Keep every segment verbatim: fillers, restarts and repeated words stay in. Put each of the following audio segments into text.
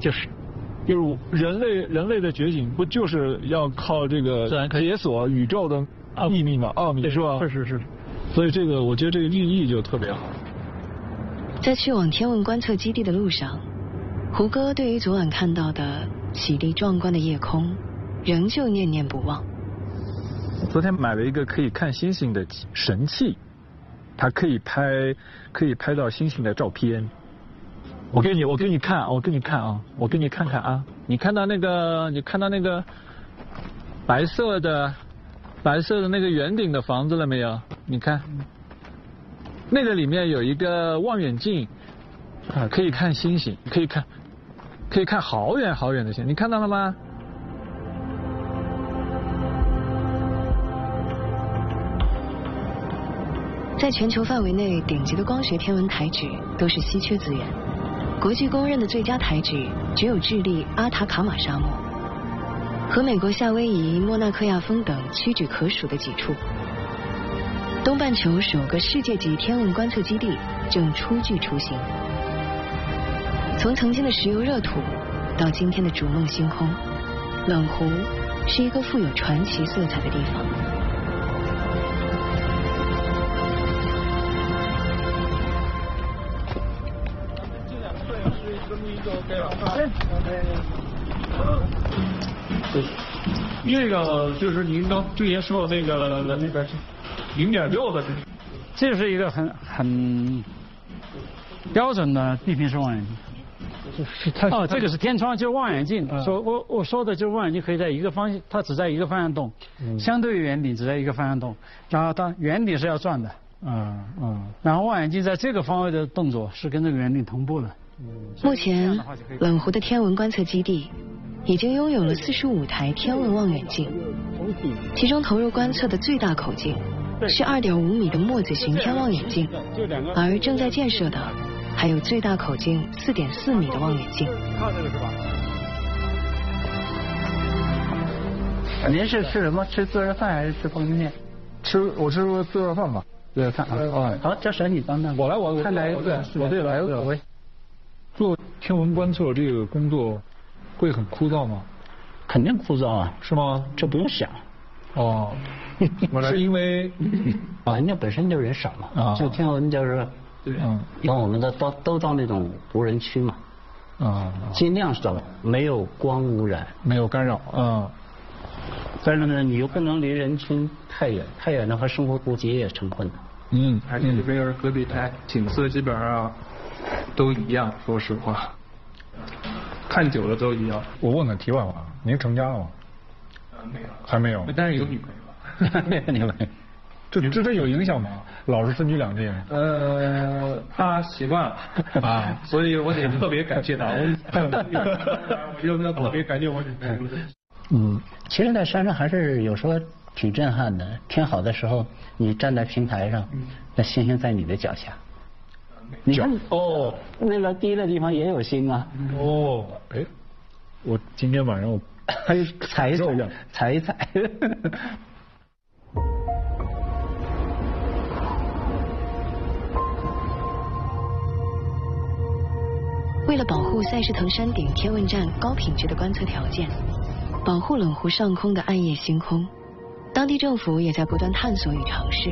就是。 就是人类人类的觉醒，不就是要靠这个解锁宇宙的秘密吗？奥秘是吧？ 是是是。 所以这个我觉得这个寓意就特别好。 在去往天文观测基地的路上，胡歌对于昨晚看到的绮丽壮观的夜空，仍旧念念不忘。 昨天买了一个可以看星星的神器，它可以拍可以拍到星星的照片。我给你，我给你看，我给你看啊，我给你看看啊，你看到那个，你看到那个白色的白色的那个圆顶的房子了没有？你看，那个里面有一个望远镜，啊，可以看星星，可以看，可以看好远好远的星，你看到了吗？ 在全球范围内，顶级的光学天文台址都是稀缺资源。国际公认的最佳台址只有智利阿塔卡马沙漠和美国夏威夷莫纳克亚峰等屈指可数的几处。东半球首个世界级天文观测基地正初具雏形。从曾经的石油热土到今天的逐梦星空，冷湖是一个富有传奇色彩的地方。 那个就是您刚之前说的那个那个零点六的， 这是一个很很标准的地平式望远镜。哦，这个是天窗，就是望远镜。嗯、说我我说的就是望远镜可以在一个方向，它只在一个方向动，嗯、相对于圆顶只在一个方向动，然后它圆顶是要转的。嗯嗯。然后望远镜在这个方位的动作是跟这个圆顶同步的。 目前，冷湖的天文观测基地已经拥有了四十五台天文望远镜，其中投入观测的最大口径是二点五米的墨子巡天望远镜，而正在建设的还有最大口径四点四米的望远镜。 看这个是吧？ 您是吃什么？吃自热饭还是吃方便面？ 吃我吃自热饭吧。 自热饭啊。好，这神你当当。 我来，我看来我对来了。我做天文观测这个工作会很枯燥吗？ 肯定枯燥啊。 是吗？ 这不用想。 哦。是因为啊，人家本身就人少嘛。啊。就天文就是。对。嗯。像我们的都都到那种无人区嘛。啊。尽量少，没有光污染， 没有干扰。啊。 但是呢，你又不能离人群太远，太远的话生活不节也成困难。 嗯，而且这边戈壁滩景色基本上都一样，说实话，看久了都一样。 我问个题外话，您成家了吗？ 呃，没有， 还没有。 但是有女朋友了。 没有女朋友。 这这这有影响吗？老是分居两地。 呃，他习惯了啊，所以我得特别感谢他。我就要特别感谢我女朋友。 嗯，其实，在山上还是有时候挺震撼的。天好的时候，你站在平台上，那星星在你的脚下。你看哦，那个低的地方也有星啊。 哦，哎，我今天晚上我还有踩一踩，踩一踩。 为了保护赛事藤山顶天文站高品质的观测条件，保护冷湖上空的暗夜星空，当地政府也在不断探索与尝试。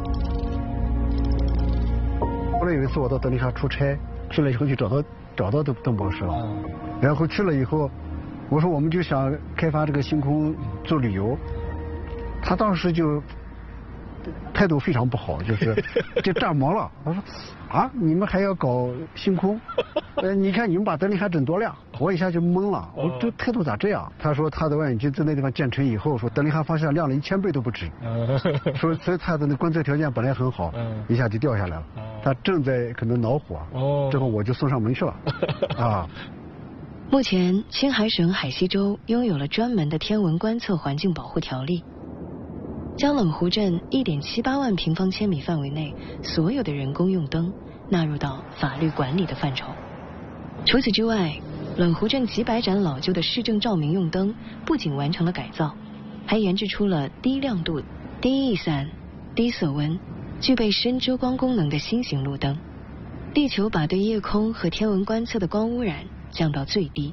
后来有一次我到德林哈出差，去了以后就找到找到邓邓博士了，嗯、然后去了以后，我说我们就想开发这个星空做旅游，他当时就态度非常不好，就是就炸毛了。他说啊，你们还要搞星空？呃，你看你们把德林哈整多亮，我一下就懵了。我这态度咋这样？他说他的望远镜在那地方建成以后，说德林哈方向亮了一千倍都不止。说所以他的那观测条件本来很好，一下就掉下来了。他正在可能恼火，之后我就送上门去了。啊。 目前，青海省海西州拥有了专门的天文观测环境保护条例。将冷湖镇一点七八万平方千米范围内所有的人工用灯纳入到法律管理的范畴。除此之外，冷湖镇几百盏老旧的市政照明用灯不仅完成了改造，还研制出了低亮度、低逸散、低色温、具备深遮光功能的新型路灯。力求把对夜空和天文观测的光污染降到最低。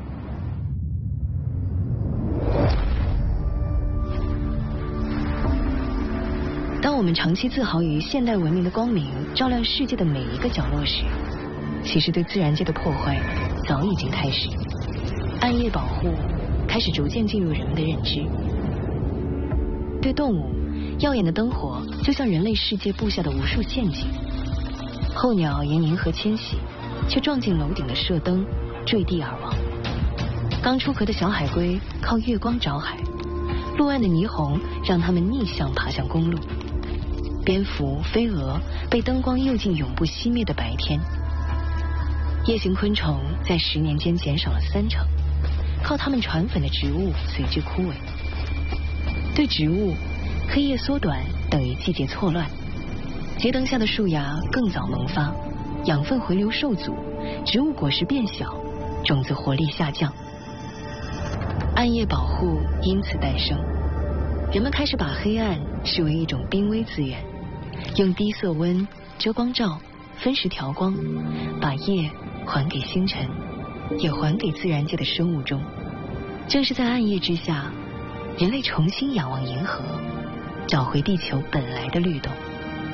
当我们长期自豪于现代文明的光明照亮世界的每一个角落时，其实对自然界的破坏早已经开始。暗夜保护开始逐渐进入人们的认知。对动物，耀眼的灯火就像人类世界布下的无数陷阱。候鸟沿银河迁徙，却撞进楼顶的射灯，坠地而亡。刚出壳的小海龟靠月光找海，陆岸的霓虹让它们逆向爬向公路。蝙蝠、飞蛾被灯光诱进永不熄灭的白天。夜行昆虫在十年间减少了三成，靠它们传粉的植物随之枯萎。对植物，黑夜缩短等于季节错乱。街灯下的树芽更早萌发，养分回流受阻，植物果实变小，种子活力下降。暗夜保护因此诞生，人们开始把黑暗视为一种濒危资源，用低色温、遮光罩、分时调光，把夜还给星辰，也还给自然界的生物钟。正是在暗夜之下，人类重新仰望银河，找回地球本来的律动。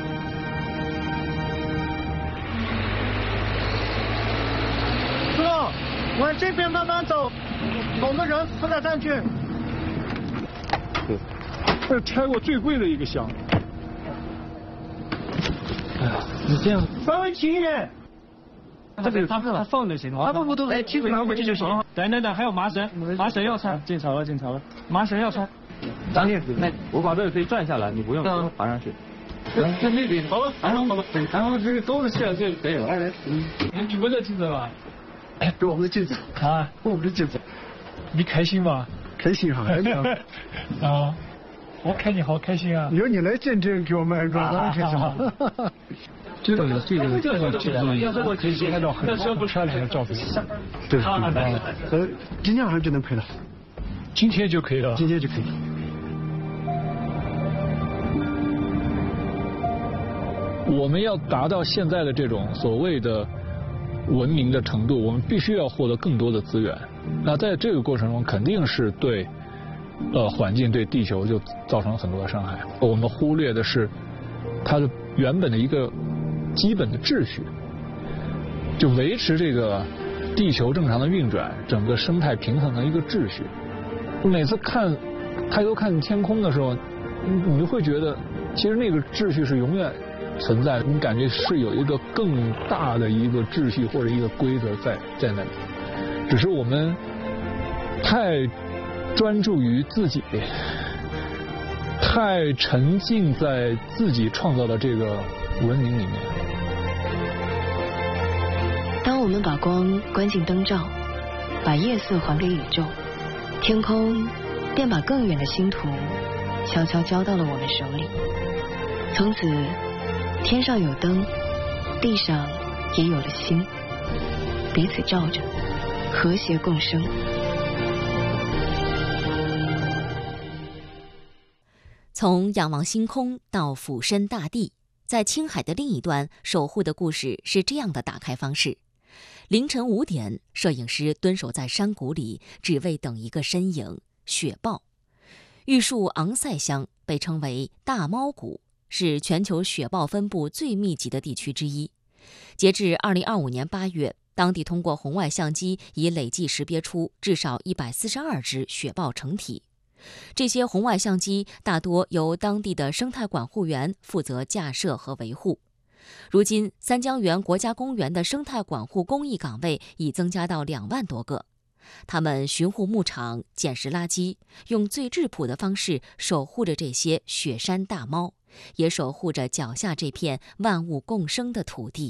哥，往这边慢慢走，某个人不再上去。 这是拆过最贵的一个箱。哎呀，你这样稍微轻一点。 这个他他放就行了，他不不都哎，踢回拿回去就行了。等等等，还有麻绳，麻绳要拆，进槽了进槽了，麻绳要拆。 张烈，那我把这个可以转下来，你不用爬上去。 在那边，好了，然后然后这个钩子卸了就可以了。来，嗯，你们的镜子吧？ 哎，给我们的镜子啊， 我们的镜子， 你开心吗？ 开心哈， 啊，我看你好开心啊！ 由你来见证给我们当然开心了。 这个这个这个这个可以拍到很漂亮的照片。 对，呃，今天晚上就能拍了。 今天就可以了。 今天就可以。 我们要达到现在的这种所谓的文明的程度，我们必须要获得更多的资源。那在这个过程中，肯定是对呃环境、对地球就造成了很多的伤害。我们忽略的是它的原本的一个基本的秩序，就维持这个地球正常的运转，整个生态平衡的一个秩序。每次看抬头看天空的时候，你会觉得其实那个秩序是永远存在的，你感觉是有一个更大的一个秩序或者一个规则在在那里，只是我们太专注于自己，太沉浸在自己创造的这个文明里面。 当我们把光关进灯罩，把夜色还给宇宙，天空便把更远的星途悄悄交到了我们手里。从此天上有灯，地上也有了星，彼此照着，和谐共生。 从仰望星空到俯身大地，在青海的另一端守护的故事是这样的打开方式。凌晨五点，摄影师蹲守在山谷里，只为等一个身影——雪豹。玉树昂塞乡被称为大猫谷，是全球雪豹分布最密集的地区之一。截至二零二五年八月，当地通过红外相机已累计识别出至少一百四十二只雪豹成体。这些红外相机大多由当地的生态管护员负责架设和维护。如今，三江源国家公园的生态管护公益岗位已增加到两万多个。他们巡护牧场、捡拾垃圾，用最质朴的方式守护着这些雪山大猫，也守护着脚下这片万物共生的土地。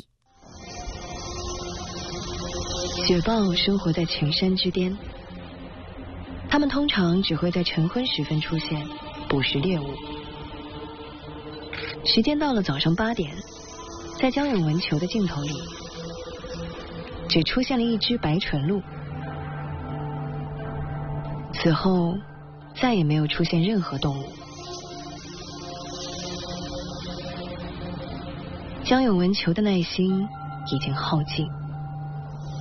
雪豹生活在群山之巅，它们通常只会在晨昏时分出现，捕食猎物。时间到了早上八点，在江永文球的镜头里，只出现了一只白唇鹿。此后，再也没有出现任何动物。江永文球的耐心已经耗尽。